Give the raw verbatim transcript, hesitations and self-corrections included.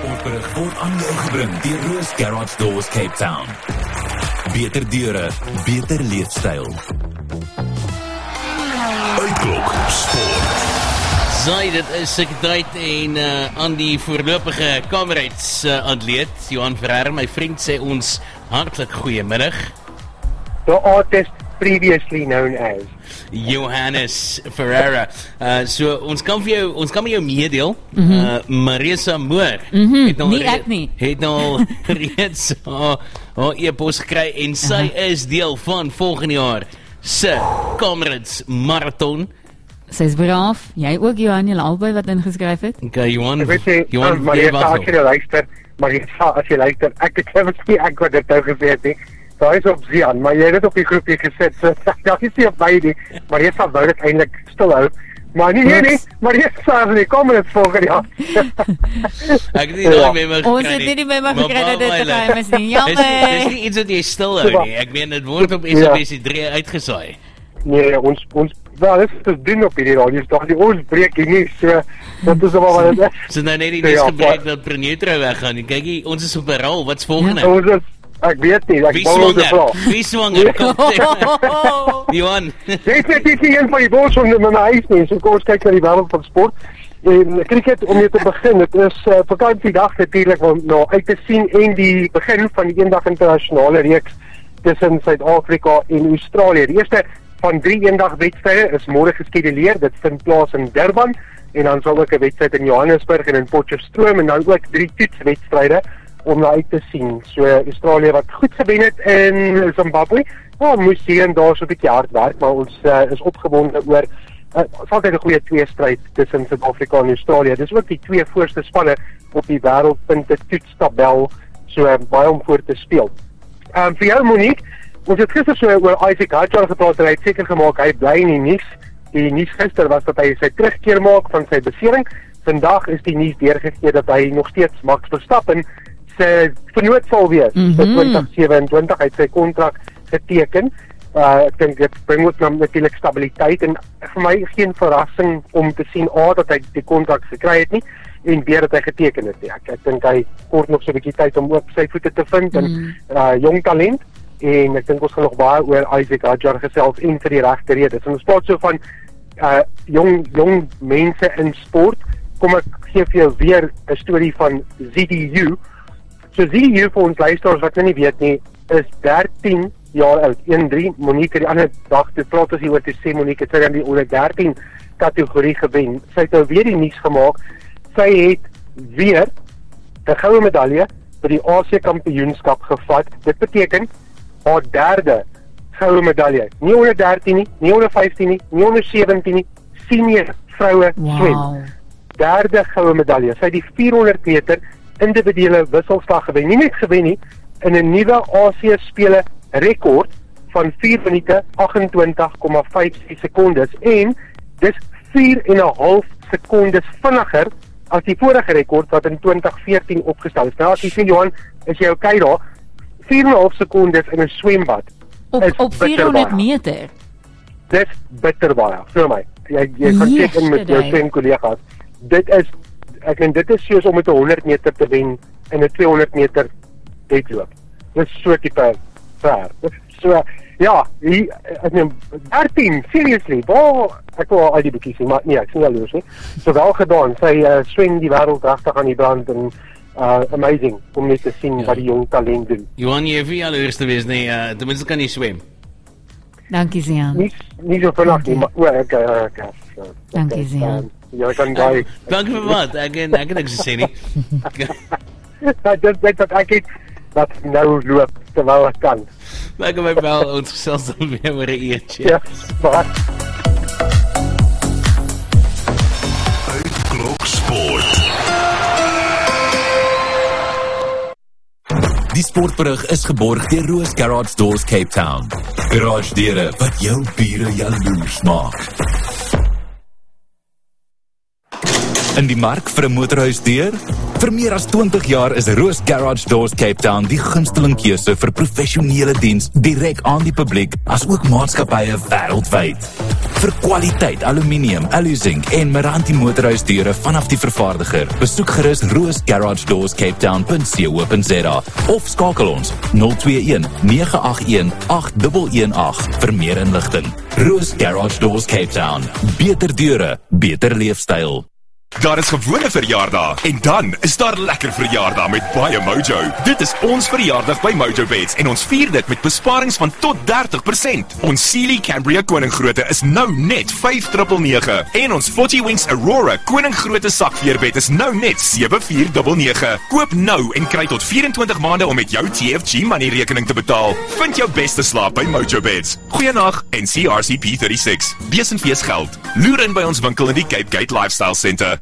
sportberig word aan jou gebring deur Roos Garage Doors Cape Town. Beter deure, beter leefstyl. Uitklok Sport. Zai, dit is sekreteit en uh, aan die voorlopige Comrades uh, atleet, Johan Ferreira, my vriend, sê ons hartlik goeiemiddag. The artist previously known as Johannes Ferreira. Uh, so ons kan vir jou, ons kan met jou meedeel. Mm-hmm. uh, Marisa Moore Mm-hmm. het nou nie ek nie. Het nou reeds haar haar e-pos gekry en sy uh-huh. is deel van volgende jaar se Comrades Marathon. Sy is braaf. Jy ook, Johan, julle albei wat ingeskryf het? Okay, Johan, ek weet jy, Johan, uh, Marisa, as jy luister, Marisa, as jy luister, ek het selfs nie ek wat dit nou gesê het nie. Daar is op Zian, maar jy het dit op die groepie gesit, so daar is nie op my nie, Marisa wou dit eindelijk stilhou, maar nie, nee, nee, Marisa, nee, kom in het volgende jaar. Ek het nie daai memo gekry. Ons het nie die memo gekry dat dit te geheim is nie, jammer. Dit is nie iets wat jy stilhou nie, ek meen, dit word op S A B C drie uitgesaai. Nee, ons, ons, wel, dit is te doen op hierdie radio, toch die ons breek hier nie, so, dat is wel wat het is. So nou net die nieuws gebreek dat Prenutro weggaan, kijk hier, ons is op een rol, wat is volgende? Ons is, ek weet nie, ek Wie bou ons swanger? vraag. Wie swanger? Kom, Johan. Dit is nie een van die borsonde met my huis nie, so kom ons kyk na die wêreld van sport. En cricket, om mee te begin, het is uh, vakansiedag natuurlijk om nou uit te sien en die begin van die eendag internasionale reeks tussen Suid-Afrika en Australië. Die eerste van drie eendagwedstryde is môre geskeduleer, dit vind plaas in Durban, en dan sal ook 'n wedstryd in Johannesburg en in Potchefstroom, en dan ook drie toetswedstryde om na uit te sien. So Australië wat goed gewen het in Zimbabwe, ja, moes hier en daar so 'n bietjie hard werk, maar ons uh, is opgewonde oor uh, is altyd 'n goeie tweestryd tussen Suid-Afrika en Australië. Dis ook die twee voorste spanne op die wêreldpunte toetstabel, so uh, baie om voor te speel. Um, vir jou, Monique, ons het gister so oor Isaac Hadjar gepraat en hy het seker gemaak, hy bly in die nuus. Die nuus gister was dat hy sy terugkeer maak van sy besering. Vandag is die nuus deurgegee dat hy nog steeds Max Verstappen sy vernoot sal wees. Mm-hmm. vir twintig sewenentwintig, hy het sy kontrak geteken. Uh, ek dink dit bring ook nou natuurlik stabiliteit en vir my geen verrassing om te sien A, dat hy die kontrak gekry het nie, en B, dat hy geteken het. Ek, ek dink hy kort nog so 'n bietjie tyd om ook sy voete te vind, en Mm. uh, jong talent, en ek dink ons gaan nog baie oor Isaac Hadjar gesels en vir die regte redes. En ons praat so van uh, jong, jong mense in sport, kom ek gee vir jou weer 'n storie van Z D U. So Z D U, vir ons luisteraars wat nou nie weet nie, is dertien jaar oud, een drie, Monique die ander dag, toe praat ons hier oor te sê, Monique het sy dan die onder dertien kategorie gewen. Sy het nou weer die nuus gemaak, sy het weer 'n goue medalje vir die Asie kampioenskap gevat. Dit beteken haar derde goue medalje. Nie onder dertien nie, nie onder vyftien nie, nie onder sewentien nie, senior vroue swem. Wow. Derde goue medalje. Sy het die vierhonderd meter individuele wisselslag gewen. Nie net gewen nie, in 'n nuwe Asie spele rekord van vier minute agentwintig komma vyf ses sekondes, en dis vier en 'n half sekondes vinniger as die vorige rekord wat in twintig veertien opgestel is. Nou as jy sê, Johan, is jy okay daar? vier en 'n half sekondes in 'n swembad. Op, is op vierhonderd bitterbaar. meter. Dis bitter baie, vir my. Jy, jy gaan check in met jou Yesterday. swemkollegas. Dit is, ek meen, dit is soos om met 'n honderd meter te wen in 'n tweehonderd meter wedloop. Dis so tipe ver. Dis so, ja, die, ek meen, dertien, seriously, waar, ek wil al die boekies sien, maar nee, ek sien jaloers nie. So wel gedaan, sy uh, swem die wêreld regtig aan die brand, en uh, amazing, om net te sien Ja. wat die jong talent doen. Johan, jy hoef nie jaloers te wees nie, uh, ten minste kan jy swem. Dankie, Zian. Nie, nie so vinnig nie, maar, o, ek, ek, ek, ek, Dankie, ek, Zian. um, Ja, ek kan daai, Dankie vir wat, ek en ek het niks gesê nie. dit weet dat ek het, dat nou loop, terwyl ek kan. Ek en my bel, ons gesels dan weer oor 'n eentjie. Ja, maar, Uitklok Sport. Die sportberig is geborg deur Roos Garage Doors Cape Town. Garage deure wat jou bure jaloers maak. In die mark vir 'n motorhuisdeur? Vir meer as twintig jaar is Roos Garage Doors Cape Town die gunsteling keuse vir professionele diens direk aan die publiek, as ook maatskappye wêreldwyd. Vir kwaliteit aluminium, alu-zinc en Meranti motorhuisdeure vanaf die vervaardiger, besoek gerus roos garage doors cape town punt co punt za of skakel ons nul twee een nege agt een agt een een agt vir meer inligting. Roos Garage Doors Cape Town. Beter deure, beter leefstyl. Daar is gewone verjaardag en dan is daar lekker verjaardag met baie Mojo. Dit is ons verjaardag by Mojo Beds en ons vier dit met besparings van tot dertig persent. Ons Sealy Cambria Koninggrootte is nou net vyf nege nege en ons forty Wings Aurora Koninggrootte sakveerbed is nou net sewe vier nege nege. Koop nou en kry tot vyf-en-twintig maande om met jou T F G money rekening te betaal. Vind jou beste slaap by Mojo Beds. Goeienag en C R C P thirty-six. Besenfees geld. Loer in by ons winkel in die Cape Gate Lifestyle Centre.